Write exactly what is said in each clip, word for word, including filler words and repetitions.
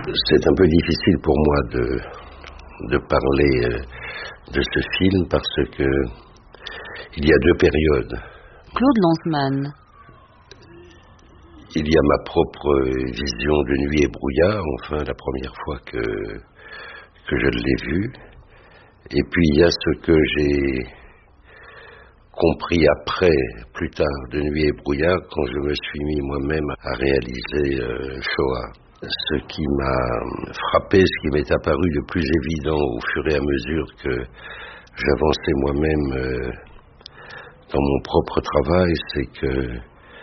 C'est un peu difficile pour moi de, de parler de ce film parce que il y a deux périodes. Claude Lanzmann. Il y a ma propre vision de Nuit et brouillard, enfin la première fois que, que je l'ai vu. Et puis il y a ce que j'ai compris après, plus tard, de Nuit et brouillard, quand je me suis mis moi-même à réaliser euh, Shoah. Ce qui m'a frappé, ce qui m'est apparu de plus évident au fur et à mesure que j'avançais moi-même euh, dans mon propre travail, c'est que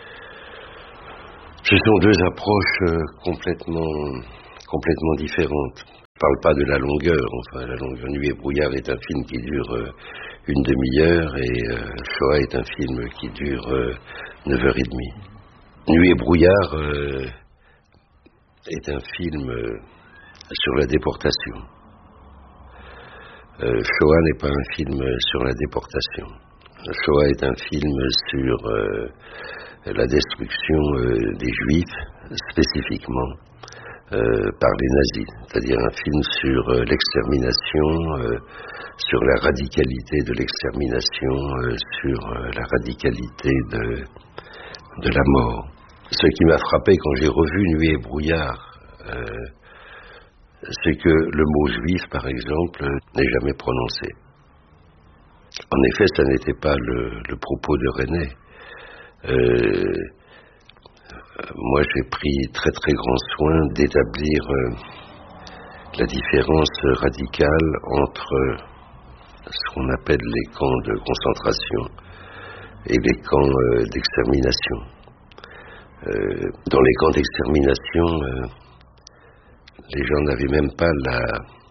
ce sont deux approches euh, complètement, complètement différentes. Je ne parle pas de la longueur, enfin la longueur. Nuit et brouillard est un film qui dure euh, une demi-heure et euh, Shoah est un film qui dure euh, neuf heures trente. Nuit et brouillard euh, est un film euh, sur la déportation. Euh, Shoah n'est pas un film sur la déportation. Shoah est un film sur euh, la destruction euh, des Juifs, spécifiquement euh, par les nazis. C'est-à-dire un film sur euh, l'extermination, euh, sur la radicalité de l'extermination, euh, sur euh, la radicalité de, de la mort. Ce qui m'a frappé quand j'ai revu Nuit et brouillard, euh, c'est que le mot juif, par exemple, n'est jamais prononcé. En effet, ça n'était pas le, le propos de René. Euh, moi, j'ai pris très très grand soin d'établir euh, la différence radicale entre ce qu'on appelle les camps de concentration et les camps euh, d'extermination. Euh, dans les camps d'extermination, euh, les gens n'avaient même pas la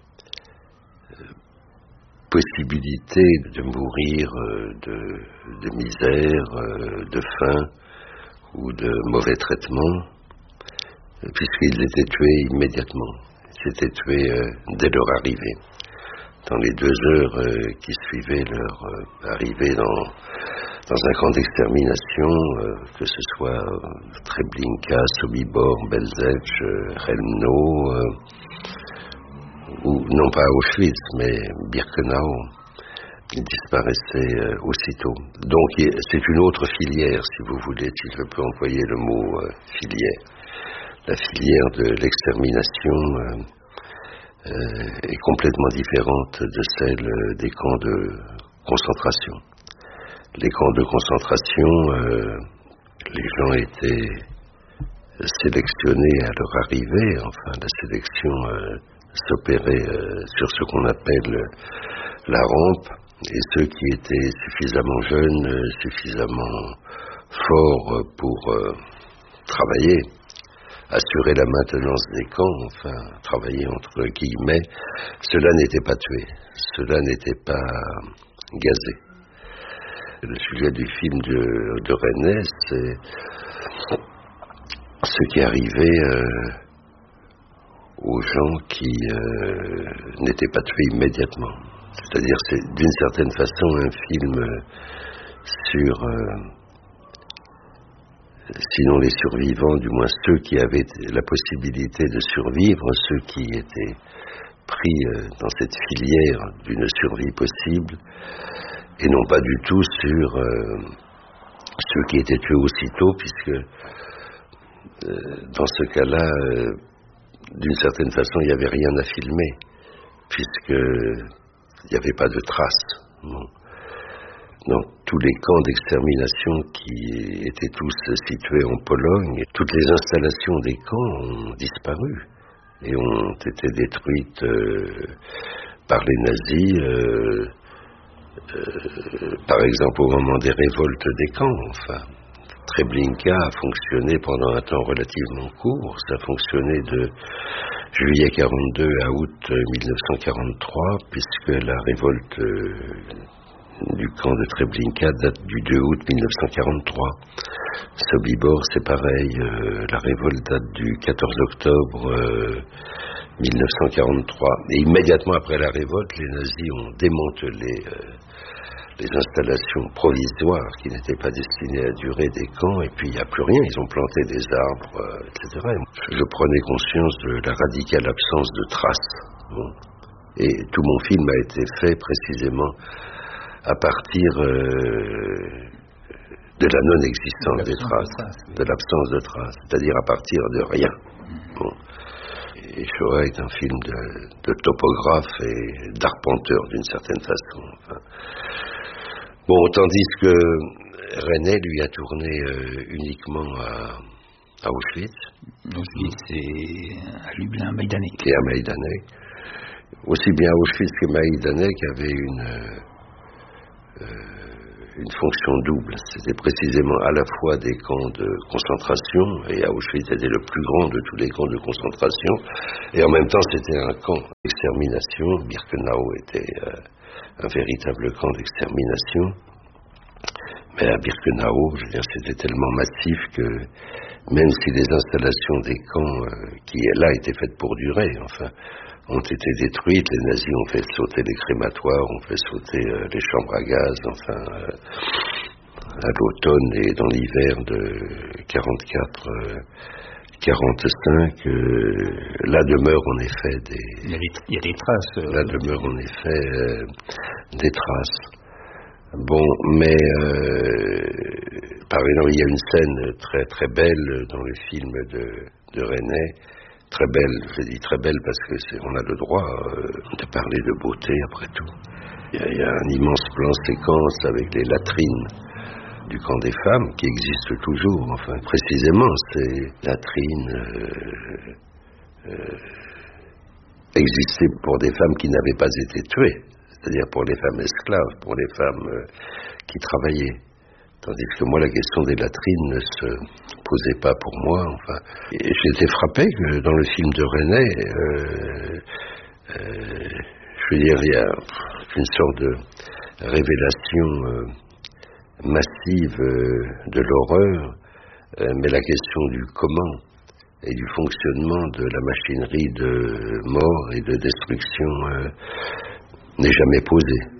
euh, possibilité de mourir euh, de, de misère, euh, de faim ou de mauvais traitements, euh, puisqu'ils étaient tués immédiatement. Ils étaient tués euh, dès leur arrivée. Dans les deux heures euh, qui suivaient leur euh, arrivée dans, dans un camp d'extermination, euh, que ce soit euh, Treblinka, Sobibor, Belzec, euh, Chelmno, euh, ou non pas Auschwitz, mais Birkenau, ils disparaissaient euh, aussitôt. Donc c'est une autre filière, si vous voulez, si je peux employer le mot euh, filière. La filière de l'extermination euh, euh, est complètement différente de celle des camps de concentration. Les camps de concentration, euh, les gens étaient sélectionnés à leur arrivée, enfin la sélection euh, s'opérait euh, sur ce qu'on appelle euh, la rampe, et ceux qui étaient suffisamment jeunes, euh, suffisamment forts pour euh, travailler, assurer la maintenance des camps, enfin travailler entre guillemets, ceux-là n'étaient pas tués, ceux-là n'étaient pas gazés. Le sujet du film de, de René, c'est ce qui arrivait euh, aux gens qui euh, n'étaient pas tués immédiatement. C'est-à-dire, c'est d'une certaine façon un film euh, sur, euh, sinon les survivants, du moins ceux qui avaient la possibilité de survivre, ceux qui étaient pris euh, dans cette filière d'une survie possible, et non pas du tout sur euh, ceux qui étaient tués aussitôt, puisque euh, dans ce cas-là, euh, d'une certaine façon, il n'y avait rien à filmer, puisqu'il n'y avait pas de traces. Bon. Dans tous les camps d'extermination qui étaient tous situés en Pologne, toutes les installations des camps ont disparu et ont été détruites euh, par les nazis, euh, euh, par exemple au moment des révoltes des camps. Enfin, Treblinka a fonctionné pendant un temps relativement court. Ça a fonctionné de juillet quarante-deux à août mille neuf cent quarante-trois, puisque la révolte euh, du camp de Treblinka date du deux août mille neuf cent quarante-trois. Sobibor, c'est pareil, euh, la révolte date du quatorze octobre euh, mille neuf cent quarante-trois. Et immédiatement après la révolte, les nazis ont démantelé euh, les installations provisoires qui n'étaient pas destinées à durer des camps, et puis il n'y a plus rien, ils ont planté des arbres, euh, et cetera. Je prenais conscience de la radicale absence de traces. Bon. Et tout mon film a été fait précisément à partir euh, de la non-existence des traces, de l'absence de traces, c'est-à-dire à partir de rien. Bon. Et Shoah est un film de, de topographe et d'arpenteur d'une certaine façon. Enfin. Bon, tandis que René, lui, a tourné euh, uniquement à, à Auschwitz. Auschwitz et à Lublin, Majdanek. Et à Majdanek. Aussi bien à Auschwitz que Majdanek avait une... Euh, une fonction double. C'était précisément à la fois des camps de concentration, et Auschwitz était le plus grand de tous les camps de concentration, et en même temps c'était un camp d'extermination. Birkenau était euh, un véritable camp d'extermination. Mais à Birkenau, je veux dire, c'était tellement massif que même si les installations des camps euh, qui là étaient faites pour durer, enfin, ont été détruites, les nazis ont fait sauter les crématoires, ont fait sauter euh, les chambres à gaz, enfin, euh, à l'automne et dans l'hiver de quarante-quatre quarante-cinq, euh, là demeurent en effet des... Il y a des, il y a des traces. Euh, là demeurent en effet euh, des traces. Bon, mais euh, par exemple, il y a une scène très très belle dans le film de, de René. Très belle, je dis très belle parce que c'est, on a le droit euh, de parler de beauté après tout. Il y, a, il y a un immense plan séquence avec les latrines du camp des femmes qui existent toujours. Enfin, précisément, ces latrines euh, euh, existaient pour des femmes qui n'avaient pas été tuées, c'est-à-dire pour les femmes esclaves, pour les femmes euh, qui travaillaient. Tandis que moi, la question des latrines ne se posait pas pour moi. Enfin, et j'ai été frappé que dans le film de René, euh, euh, je veux dire, il y a une sorte de révélation euh, massive euh, de l'horreur, euh, mais la question du comment et du fonctionnement de la machinerie de mort et de destruction euh, n'est jamais posée.